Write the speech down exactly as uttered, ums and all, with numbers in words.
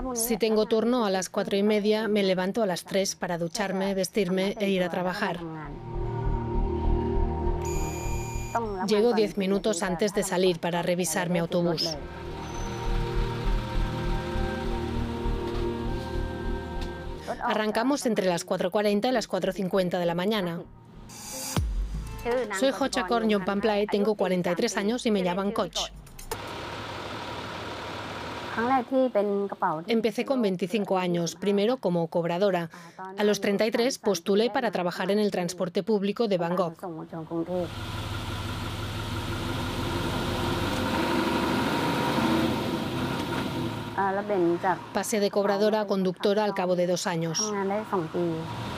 Si tengo turno a las cuatro y media, me levanto a las tres para ducharme, vestirme e ir a trabajar. Llego diez minutos antes de salir para revisar mi autobús. Arrancamos entre las cuatro y cuarenta y las cuatro y cincuenta de la mañana. Soy Hochakor Nyompanplai, tengo cuarenta y tres años y me llaman coach. Empecé con veinticinco años, primero como cobradora. A los treinta y tres postulé para trabajar en el transporte público de Bangkok. Pasé de cobradora a conductora al cabo de dos años.